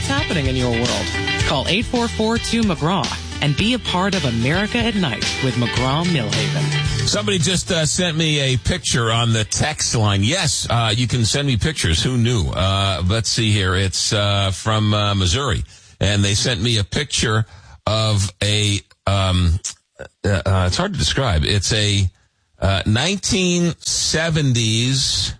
what's happening in your world. Call 844-2McGraw and be a part of America at Night with McGraw-Millhaven. Somebody just sent me a picture on the text line. Yes, you can send me pictures. Who knew? Let's see here. It's from Missouri. And they sent me a picture of a, it's hard to describe. It's a 1970s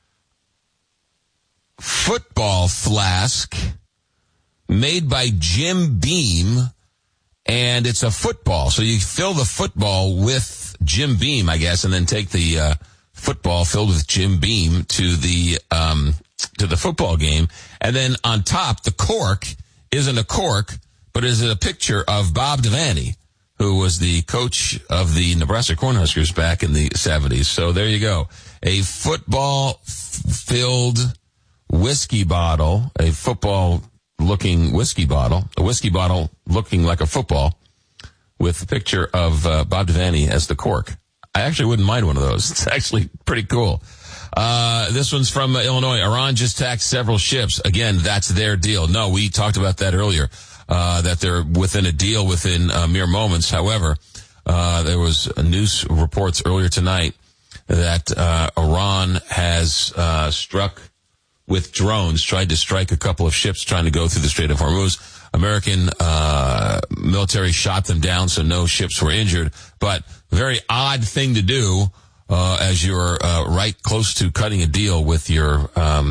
football flask made by Jim Beam, and it's a football. So you fill the football with Jim Beam, I guess, and then take the football filled with Jim Beam to the football game. And then on top, the cork isn't a cork, but is a picture of Bob Devaney, who was the coach of the Nebraska Cornhuskers back in the 70s. So there you go. A football-filled whiskey bottle, a football-looking whiskey bottle, a whiskey bottle looking like a football with a picture of Bob Devaney as the cork. I actually wouldn't mind one of those. It's actually pretty cool. This one's from Illinois. Iran just attacked several ships. Again, that's their deal. No, we talked about that earlier, that they're within a deal within mere moments. However, there was news reports earlier tonight that Iran has struck with drones, tried to strike a couple of ships trying to go through the Strait of Hormuz. American military shot them down, so no ships were injured. But very odd thing to do as you're right close to cutting a deal with your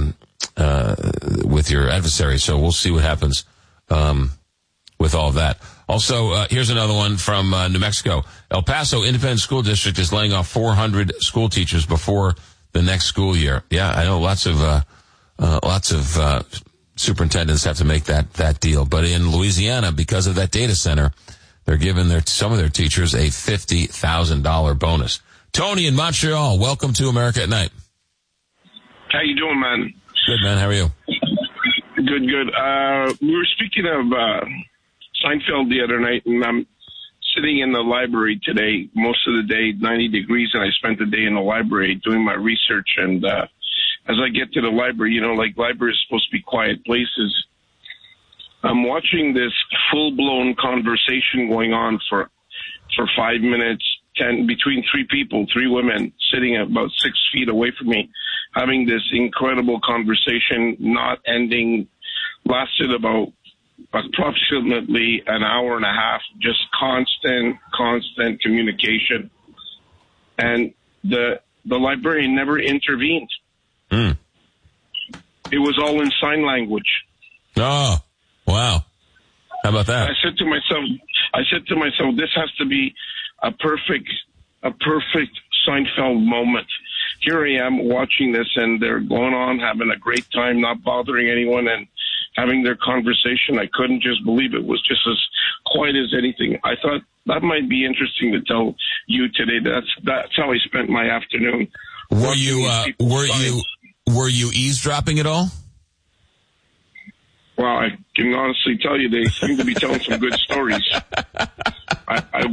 adversary. So we'll see what happens with all of that. Also, here's another one from New Mexico. El Paso Independent School District is laying off 400 school teachers before the next school year. Yeah, I know lots of superintendents have to make that deal. But in Louisiana, because of that data center, they're giving some of their teachers a $50,000 bonus. Tony in Montreal, welcome to America at Night. How you doing, man? Good, man. How are you? Good. We were speaking of Seinfeld the other night, and I'm sitting in the library today, most of the day, 90 degrees, and I spent the day in the library doing my research. And as I get to the library, like libraries are supposed to be quiet places, I'm watching this full-blown conversation going on for 5 minutes, between three people, three women, sitting about 6 feet away from me, having this incredible conversation, not ending, lasted about approximately an hour and a half, just constant communication. And the librarian never intervened. It was all in sign language. Oh, wow. How about that? I said to myself, this has to be a perfect Seinfeld moment. Here I am watching this, and they're going on, having a great time, not bothering anyone, and having their conversation. I couldn't just believe it was just as quiet as anything. I thought that might be interesting to tell you today. That's how I spent my afternoon. Were you eavesdropping at all? Well, I can honestly tell you they seem to be telling some good stories. I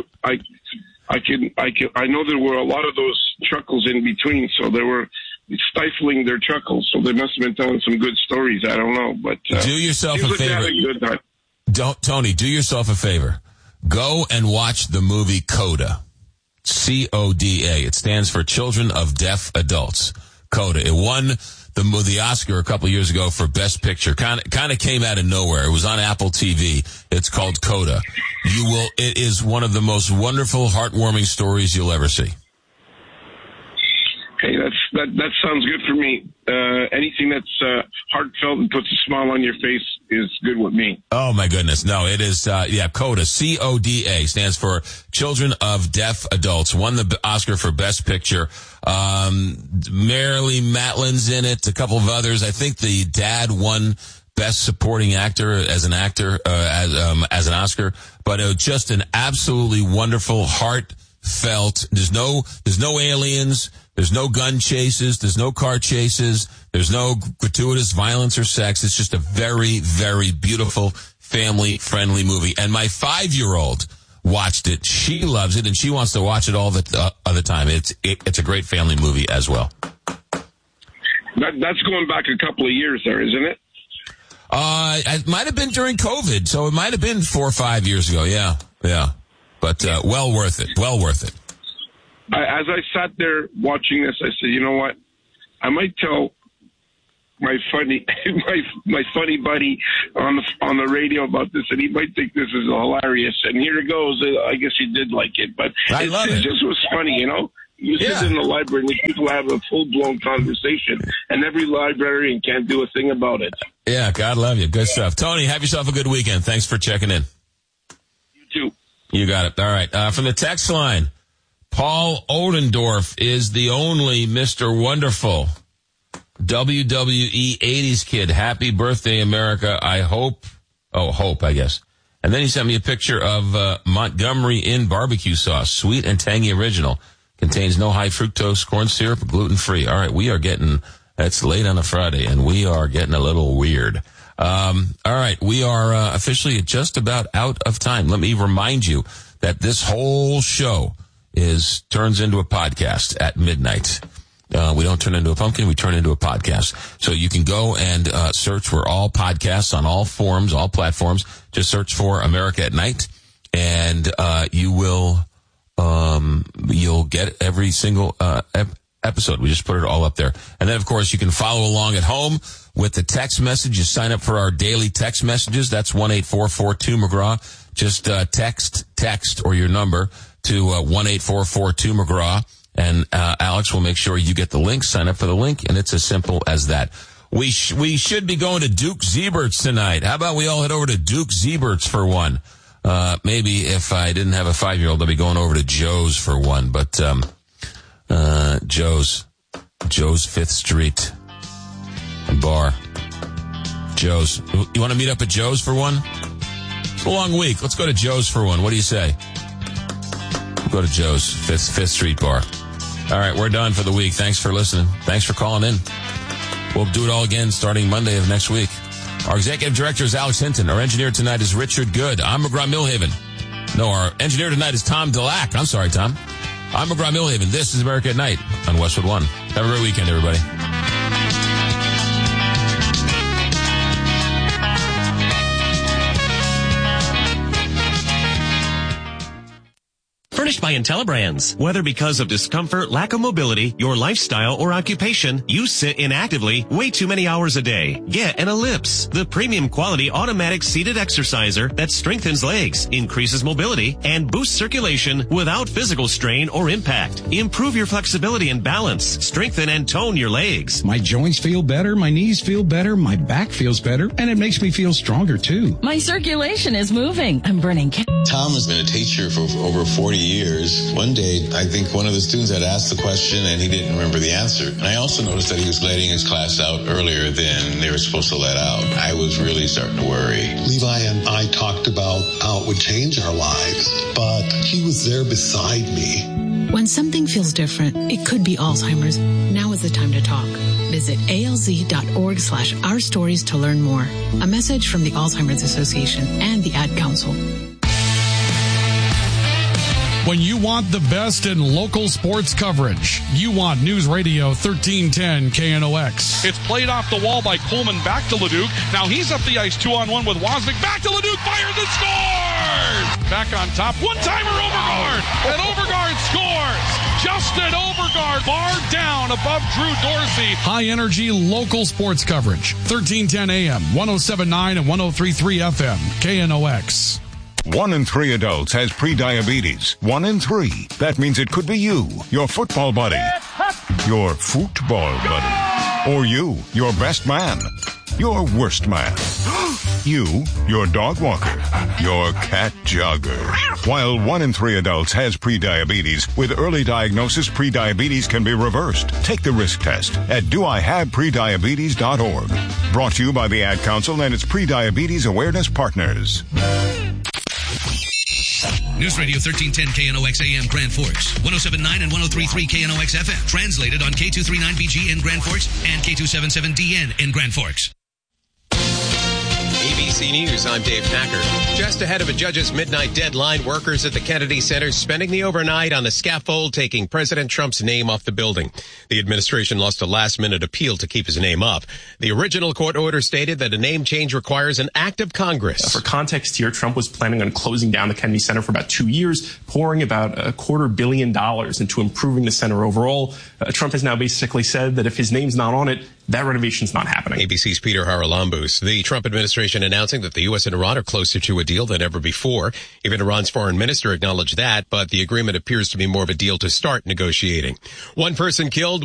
know there were a lot of those chuckles in between, so they were stifling their chuckles. So they must have been telling some good stories. I don't know, but do yourself a favor. Tony, do yourself a favor. Go and watch the movie CODA. CODA. It stands for Children of Deaf Adults. CODA. It won the Oscar a couple years ago for Best Picture. Kind of came out of nowhere. It was on Apple TV. It's called CODA. It is one of the most wonderful, heartwarming stories you'll ever see. Okay, that sounds good for me. Anything that's heartfelt and puts a smile on your face is good with me. Oh my goodness. No, it is, CODA. CODA stands for Children of Deaf Adults. Won the Oscar for Best Picture. Marilee Matlin's in it, a couple of others. I think the dad won Best Supporting Actor as an an Oscar, but it was just an absolutely wonderful, heartfelt. There's no aliens. There's no gun chases. There's no car chases. There's no gratuitous violence or sex. It's just a very, very beautiful, family-friendly movie. And my 5-year-old watched it. She loves it, and she wants to watch it all the other time. It's a great family movie as well. That's going back a couple of years there, isn't it? It might have been during COVID, so it might have been 4 or 5 years ago. Yeah. But well worth it. Well worth it. As I sat there watching this, I said, you know what? I might tell my funny buddy on the radio about this, and he might think this is hilarious. And here it goes. I guess he did like it, but it just was funny, you know. You sit in the library and people have a full-blown conversation, and every librarian can't do a thing about it. Yeah, God love you. Good stuff. Tony, have yourself a good weekend. Thanks for checking in. You too. You got it. All right. From the text line, Paul Odendorf is the only Mr. Wonderful WWE 80s kid. Happy birthday, America. I hope, I guess. And then he sent me a picture of Montgomery Inn barbecue sauce, sweet and tangy original. Contains no high fructose corn syrup, gluten-free. All right, that's late on a Friday, and we are getting a little weird. All right, we are officially just about out of time. Let me remind you that this whole show turns into a podcast at midnight. We don't turn into a pumpkin, we turn into a podcast. So you can go and search for all podcasts on all forums, all platforms. Just search for America at Night, and you'll get every single episode. We just put it all up there. And then, of course, you can follow along at home with the text message. You sign up for our daily text messages. That's 1-844-2-McGraw. Just text or your number to 1-844-2-McGraw. And Alex will make sure you get the link. Sign up for the link, and it's as simple as that. We should be going to Duke Zebert's tonight. How about we all head over to Duke Zebert's for one? Maybe if I didn't have a 5-year-old, I'd be going over to Joe's for one. But Joe's 5th Street bar. Joe's. You want to meet up at Joe's for one? It's a long week. Let's go to Joe's for one. What do you say? Go to Joe's 5th Street bar. All right, we're done for the week. Thanks for listening. Thanks for calling in. We'll do it all again starting Monday of next week. Our executive director is Alex Hinton. Our engineer tonight is Richard Good. I'm McGraw Millhaven. No, our engineer tonight is Tom Delac. I'm sorry, Tom. I'm McGraw Millhaven. This is America at Night on Westwood One. Have a great weekend, everybody. Furnished by IntelliBrands. Whether because of discomfort, lack of mobility, your lifestyle, or occupation, you sit inactively way too many hours a day. Get an Ellipse, the premium quality automatic seated exerciser that strengthens legs, increases mobility, and boosts circulation without physical strain or impact. Improve your flexibility and balance. Strengthen and tone your legs. My joints feel better, my knees feel better, my back feels better, and it makes me feel stronger too. My circulation is moving. I'm burning. Tom has been a teacher for over 40 years. One day, I think one of the students had asked the question and he didn't remember the answer. And I also noticed that he was letting his class out earlier than they were supposed to let out. I was really starting to worry. Levi and I talked about how it would change our lives, but he was there beside me. When something feels different, it could be Alzheimer's. Now is the time to talk. Visit alz.org/ourstories to learn more. A message from the Alzheimer's Association and the Ad Council. When you want the best in local sports coverage, you want News Radio 1310 KNOX. It's played off the wall by Coleman back to Leduc. Now he's up the ice 2-on-1 with Wozniak. Back to Leduc, fires and scores! Back on top, one-timer Overgaard, and Overgaard scores! Justin Overgaard, bar down above Drew Dorsey. High energy local sports coverage. 1310 AM, 107.9 and 103.3 FM, KNOX. 1 in 3 adults has prediabetes. 1 in 3. That means it could be you, your football buddy, your football buddy, or you, your best man, your worst man, you, your dog walker, your cat jogger. While 1 in 3 adults has prediabetes, with early diagnosis, prediabetes can be reversed. Take the risk test at doihaveprediabetes.org. Brought to you by the Ad Council and its Prediabetes Awareness Partners. News Radio 1310 KNOX AM Grand Forks, 107.9 and 103.3 KNOX FM. Translated on K239BG in Grand Forks and K277DN in Grand Forks. ABC News, I'm Dave Packer. Just ahead of a judge's midnight deadline, workers at the Kennedy Center spending the overnight on the scaffold, taking President Trump's name off the building. The administration lost a last-minute appeal to keep his name up. The original court order stated that a name change requires an act of Congress. For context here, Trump was planning on closing down the Kennedy Center for about 2 years, pouring about $250 million into improving the center overall. Trump has now basically said that if his name's not on it, that renovation's not happening. ABC's Peter Haralambous. The Trump administration announcing that the U.S. and Iran are closer to a deal than ever before. Even Iran's foreign minister acknowledged that, but the agreement appears to be more of a deal to start negotiating. One person killed.